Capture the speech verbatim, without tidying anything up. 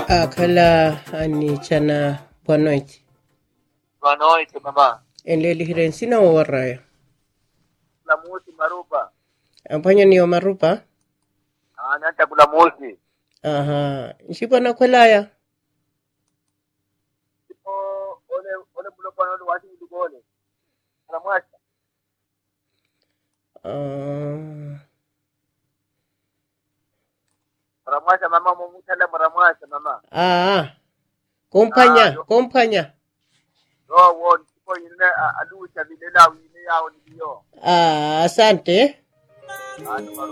Akala ani chana boa noite. Boa noite, mamã. Enleli hirensina o waraya. La musi marupa. Ampanya ni o marupa? Ah, nanta kula musi. Aha. Nsipo na kwelaya? Tipo, ole, ole bulo kwa nolo wasi ni dugole. Ala mwasa. Ah. Maramwasa mama mumutala maramwasa mama. Ah. Kompanya, Ah, kompanya. Yo wo tipo ine alu cha bilela wine yao ndio. Ah, asante. Ah,